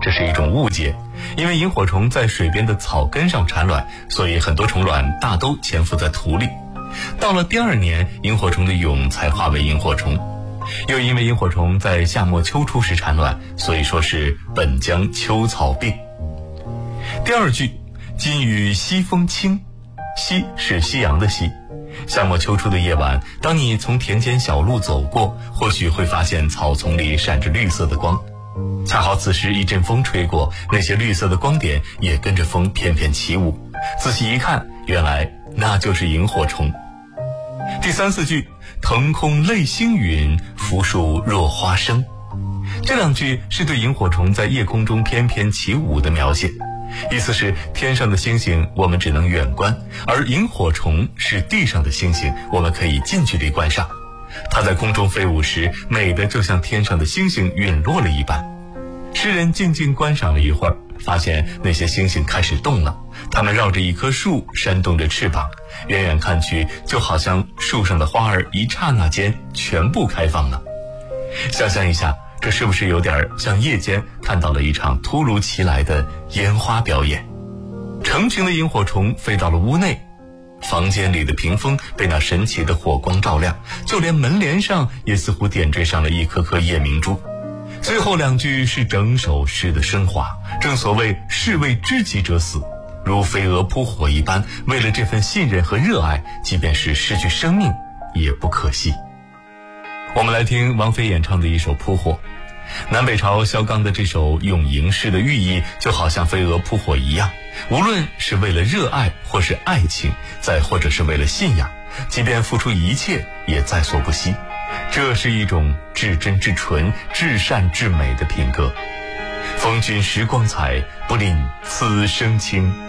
这是一种误解。因为萤火虫在水边的草根上产卵，所以很多虫卵大都潜伏在土里。到了第2年，萤火虫的蛹才化为萤火虫。又因为萤火虫在夏末秋初时产卵，所以说是本将秋草病。第2句，今与西风清，西是夕阳的西。夏末秋初的夜晚，当你从田间小路走过，或许会发现草丛里闪着绿色的光，恰好此时一阵风吹过，那些绿色的光点也跟着风翩翩起舞。仔细一看，原来那就是萤火虫。第3、4句，腾空类星陨，浮树若花生。这2句是对萤火虫在夜空中翩翩起舞的描写，意思是天上的星星我们只能远观，而萤火虫是地上的星星，我们可以近距离观赏。它在空中飞舞时，美得就像天上的星星陨落了一般。诗人静静观赏了一会儿，发现那些星星开始动了，它们绕着一棵树扇动着翅膀，远远看去就好像树上的花儿一刹那间全部开放了。想象一下，这是不是有点像夜间看到了一场突如其来的烟花表演？成群的萤火虫飞到了屋内，房间里的屏风被那神奇的火光照亮，就连门帘上也似乎点缀上了一颗颗夜明珠。最后2句是整首诗的升华，正所谓士为知己者死，如飞蛾扑火一般，为了这份信任和热爱，即便是失去生命也不可惜。我们来听王菲演唱的一首《扑火》。南北朝萧纲的这首咏萤诗的寓意就好像飞蛾扑火一样，无论是为了热爱或是爱情，再或者是为了信仰，即便付出一切也在所不惜。这是一种至真至纯、至善至美的品格。风君时光采，不吝此生情。